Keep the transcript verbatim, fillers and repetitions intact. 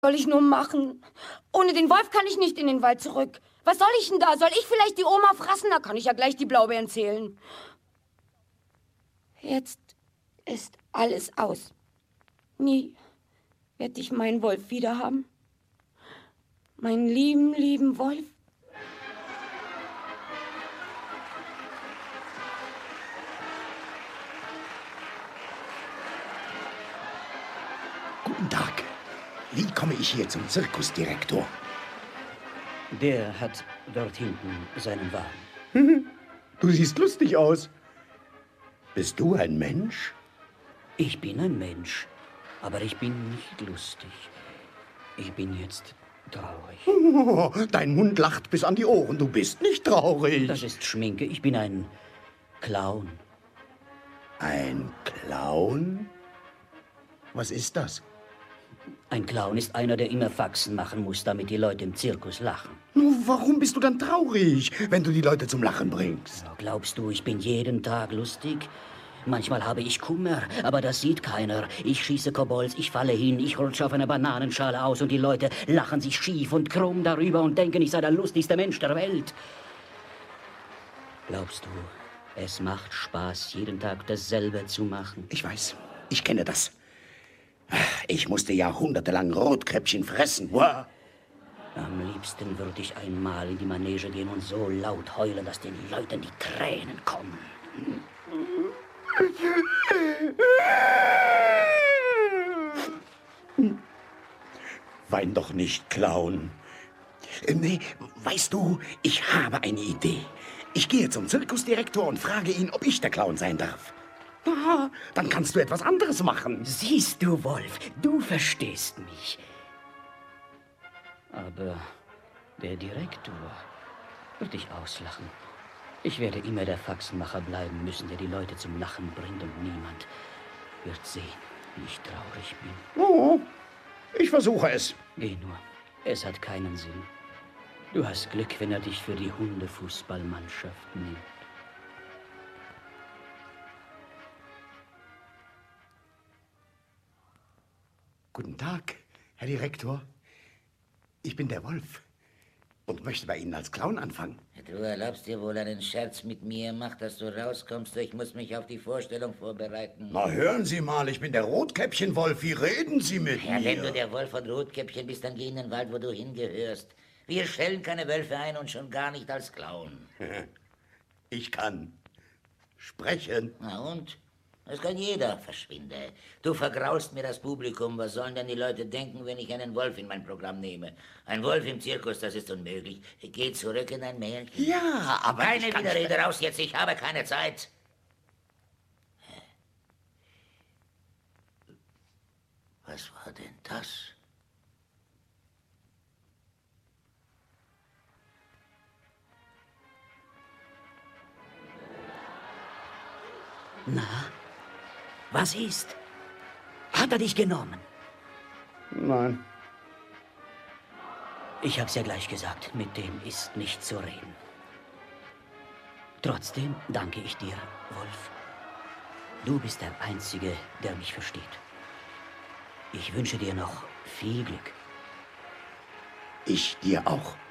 soll ich nur machen? Ohne den Wolf kann ich nicht in den Wald zurück. Was soll ich denn da? Soll ich vielleicht die Oma fressen? Da kann ich ja gleich die Blaubeeren zählen. Jetzt ist alles aus. Nie werde ich meinen Wolf wieder haben. Meinen lieben, lieben Wolf. Guten Tag. Wie komme ich hier zum Zirkusdirektor? Der hat dort hinten seinen Wagen. Du siehst lustig aus. Bist du ein Mensch? Ich bin ein Mensch, aber ich bin nicht lustig. Ich bin jetzt traurig. Oh, dein Mund lacht bis an die Ohren. Du bist nicht traurig. Das ist Schminke. Ich bin ein Clown. Ein Clown? Was ist das? Ein Clown ist einer, der immer Faxen machen muss, damit die Leute im Zirkus lachen. Nur warum bist du dann traurig, wenn du die Leute zum Lachen bringst? Ja, glaubst du, ich bin jeden Tag lustig? Manchmal habe ich Kummer, aber das sieht keiner. Ich schieße Kobolds, ich falle hin, ich rutsche auf einer Bananenschale aus und die Leute lachen sich schief und krumm darüber und denken, ich sei der lustigste Mensch der Welt. Glaubst du, es macht Spaß, jeden Tag dasselbe zu machen? Ich weiß, ich kenne das. Ich musste jahrhundertelang Rotkäppchen fressen. Wow. Am liebsten würde ich einmal in die Manege gehen und so laut heulen, dass den Leuten die Tränen kommen. Wein doch nicht, Clown. Äh, Nee, weißt du, ich habe eine Idee. Ich gehe zum Zirkusdirektor und frage ihn, ob ich der Clown sein darf. Na, dann kannst du etwas anderes machen. Siehst du, Wolf, du verstehst mich. Aber der Direktor wird dich auslachen. Ich werde immer der Faxenmacher bleiben müssen, der die Leute zum Lachen bringt und niemand wird sehen, wie ich traurig bin. Oh, ich versuche es. Geh nur, es hat keinen Sinn. Du hast Glück, wenn er dich für die Hundefußballmannschaft nimmt. Guten Tag, Herr Direktor. Ich bin der Wolf und möchte bei Ihnen als Clown anfangen. Du erlaubst dir wohl einen Scherz mit mir. Mach, dass du rauskommst. Ich muss mich auf die Vorstellung vorbereiten. Na, hören Sie mal, ich bin der Rotkäppchen-Wolf. Wie reden Sie mit Ja, mir? wenn du der Wolf von Rotkäppchen bist, dann geh in den Wald, wo du hingehörst. Wir stellen keine Wölfe ein und schon gar nicht als Clown. Ich kann sprechen. Na und? Das kann jeder. Verschwinde. Du vergraulst mir das Publikum. Was sollen denn die Leute denken, wenn ich einen Wolf in mein Programm nehme? Ein Wolf im Zirkus, das ist unmöglich. Geh zurück in dein Märchen. Ja, aber Keine ich kann Widerrede raus jetzt. Ich habe keine Zeit. Was war denn das? Na, was ist? Hat er dich genommen? Nein. Ich hab's ja gleich gesagt, mit dem ist nicht zu reden. Trotzdem danke ich dir, Wolf. Du bist der Einzige, der mich versteht. Ich wünsche dir noch viel Glück. Ich dir auch.